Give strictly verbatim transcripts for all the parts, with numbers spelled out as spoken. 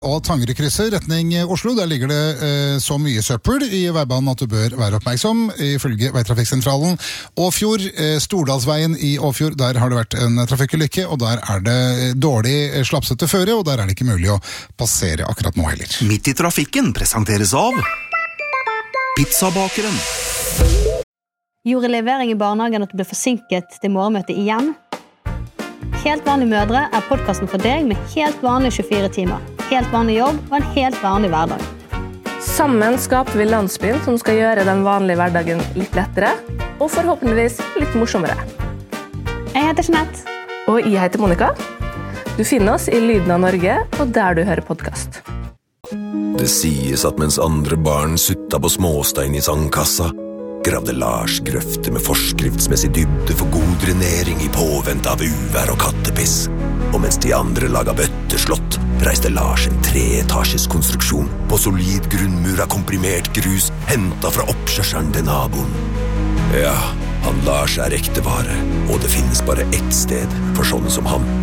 Og Tangerudkrysset, retning Oslo, der ligger det eh, så mye søppel i veibanen at du bør være oppmerksom, ifølge Veitrafikksentralen. Åfjord, eh, Stordalsveien i Åfjord, der har det vært en trafikkulykke, og der er det dårlig slapsete føre, og der er det ikke mulig å passere akkurat nå heller. Midt i trafikken presenteres av Pizzabakeren. Gjorde levering i barnehagen at du ble forsinket til morgenmøtet igjen? Helt vanlige mødre er podcasten for deg med helt vanlige tjuefire timer. Helt vanlig jobb og en helt vanlig hverdag. Sammen skaper vi landsbyen som skal gjøre den vanlige hverdagen litt lettere, og forhåpentligvis litt morsommere. Jeg heter Jeanette. Og jeg heter Monica. Du finner oss i Lyden av Norge, og der du hører podcast. Det sies at mens andre barn sutta på småstein i sandkassa, gravde Lars grøfter med forskriftsmessig dybde for god drenering i påvent av uvær og kattepiss. Og mens de andre laga bøtteslott, reiste Lars en treetasjes konstruksjon på solid grunnmur av komprimert grus, hentet fra oppkjørselen til naboen. Ja, han Lars er ekte vare, og det finnes bare ett sted for sånne som han.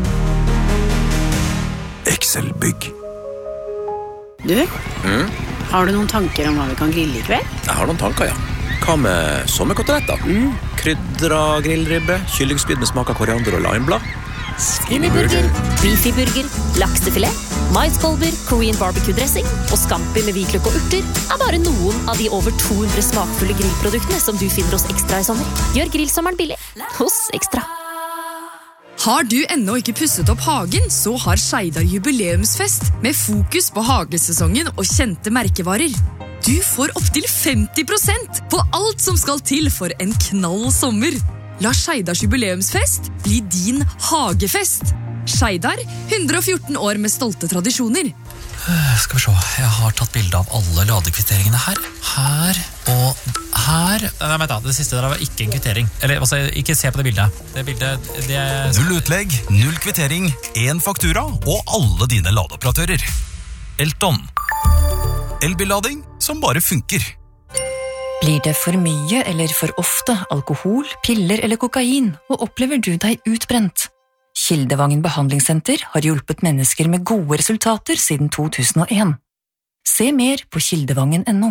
Excel Bygg. Du, mm? har du noen tanker om hva vi kan grille i kveld? Jeg har noen tanker, ja. Hva med sommerkoteletter? Mm. Krydra grillribbe, kyllingspyd med smak av koriander og limeblad. Skinnyburger, beefyburger, laksefilet, maiskolber, Korean barbecue-dressing og scampi med hvitløk og urter er bare noen av de over to hundre smakfulle grillproduktene som du finner hos Ekstra i sommer. Gjør grillsommeren billig hos Ekstra. Har du ennå ikke pusset opp hagen, så har Skeidar jubileumsfest med fokus på hagesesongen og kjente merkevarer. Du får opp til femti prosent på alt som skal til for en knall sommer. La Skeidars jubileumsfest bli din hagefest. Skeidar, hundre og fjorten år med stolte tradisjoner. Skal vi se, jeg har tatt bilde av alle ladekvitteringene her. Her og her. Nei, vent da, det siste der var ikke en kvittering. Eller, altså, ikke se på det bildet. Det bildet, det er... Null utlegg, null kvittering, en faktura og alle dine ladeoperatører. Elton. Elbillading som bare funker. Blir det for mye eller for ofte alkohol, piller eller kokain, og opplever du deg utbrent? Kildevangen behandlingssenter har hjulpet mennesker med gode resultater siden to tusen og en. Se mer på kildevangen punktum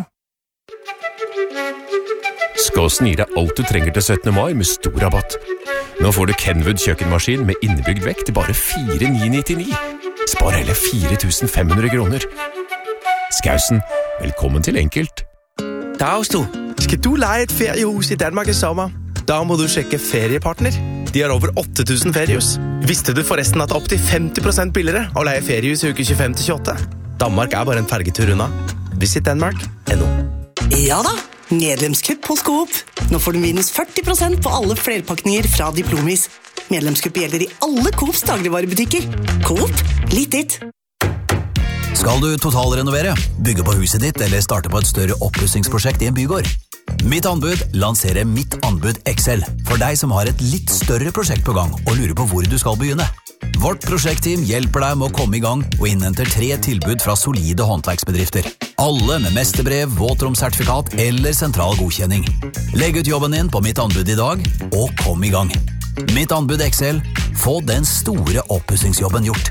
no. Skåsen gir deg alt du trenger til syttende mai med stor rabatt. Nå får du Kenwood kjøkkenmaskin med innebygd vekt til bare fire tusen ni hundre nittini. Spar hele fire tusen fem hundre kroner. Skausen, velkommen til Enkelt. Dags du, skal du leie et feriehus i Danmark i sommer? Da må du sjekke Feriepartner. De har over åtte tusen feriehus. Visste du forresten at det er opp til femti prosent billigere å leie feriehus i uke tjuefem til tjueåtte? Danmark er bare en fergetur unna. Visit Denmark punktum no. Ja da, medlemskupp hos Coop. Nå får du minus førti prosent på alle flerpakninger fra Diplomis. Medlemskupp gjelder i alle Coops dagligvarebutikker. Coop, litt ditt. Skal du totalrenovere, bygge på huset ditt eller starte på et større oppussingsprosjekt i en bygård? Mitt anbud lanserer Mitt anbud X L for deg som har et litt større prosjekt på gang og lurer på hvor du skal begynne. Vårt prosjektteam hjelper deg med å komme i gang og innhenter tre tilbud fra solide håndverksbedrifter. Alle med mesterbrev, våtromsertifikat eller sentral godkjenning. Legg ut jobben din på Mitt anbud i dag og kom i gang. Mitt anbud X L. Få den store oppussingsjobben gjort.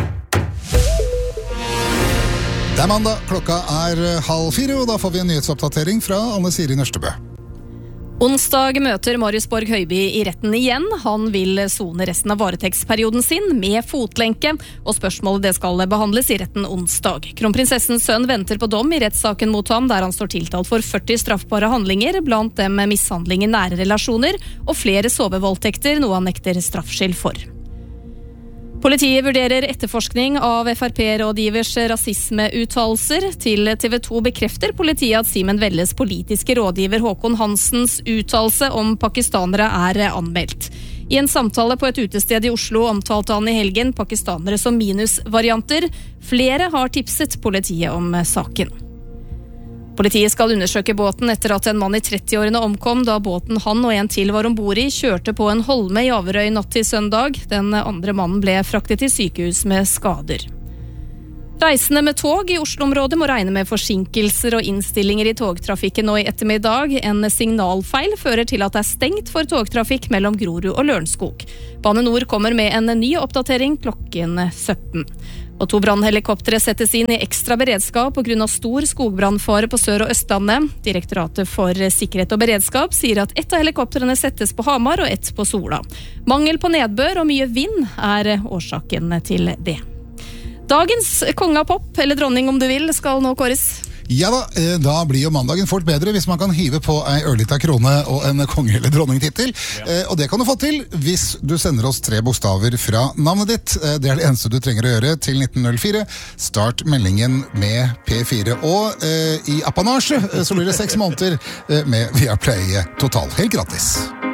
Det er mandag, klokka er halv fire, og da får vi en nyhetsoppdatering fra Anne Siri Nørstebø. Onsdag møter Marius Borg Høiby i retten igjen. Han vil sone resten av varetektsperioden sin med fotlenke, og spørsmålet det skal behandles i retten onsdag. Kronprinsessens sønn venter på dom i rettssaken mot ham, der han står tiltalt for førti straffbare handlinger, blant dem mishandling i nære relasjoner og flere sovevoldtekter, noe han nekter straffskyld for. Politiet vurderer etterforskning av F R P-rådgivers rasismeuttalelser. Til T V to bekrefter politiet at Simen Velles politiske rådgiver Håkon Hansens uttalelse om pakistanere er anmeldt. I en samtale på et utested i Oslo omtalte han i helgen pakistanere som minusvarianter. Flere har tipset politiet om saken. Politiet skal undersøke båten etter at en mann i trettiårene omkom da båten han og en til var ombord i kjørte på en holme i Averøy natt til søndag. Den andre mannen ble fraktet til sykehus med skader. Reisende med tog i Oslo-området må regne med forsinkelser og innstillinger i togtrafikken nå i ettermiddag. En signalfeil fører til at det er stengt for togtrafikk mellom Grorud og Lørenskog. Bane Nor kommer med en ny oppdatering klokken sytten. Og to brannhelikoptere settes inn i ekstra beredskap på grunn av stor skogbrannfare på Sør- og Østlandet. Direktoratet for sikkerhet og beredskap sier at ett av helikopterene settes på Hamar og ett på Sola. Mangel på nedbør og mye vind er årsaken til det. Dagens konge av pop, eller dronning om du vil, skal nå kåres. Ja da, da blir jo mandagen fort bedre hvis man kan hive på ei ørlita krone og en konge- eller dronningtittel. Ja. Og det kan du få til hvis du sender oss tre bokstaver fra navnet ditt. Det er det eneste du trenger å gjøre til nitten null fire. Start meldingen med P fire. Og eh, i apanasje så blir det seks måneder med Viaplay Total. Helt gratis.